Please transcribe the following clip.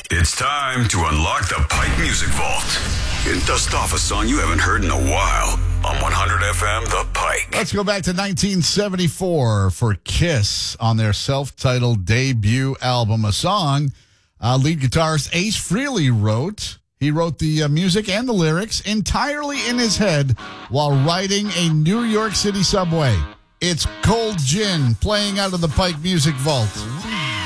It's time to unlock the Pike Music Vault and dust off a song you haven't heard in a while on 100 FM The Pike. Let's go back to 1974 for Kiss on their self-titled debut album, a song lead guitarist Ace Frehley wrote. He wrote the music and the lyrics entirely in his head while riding a New York City subway. It's Cold Gin playing out of the Pike Music Vault.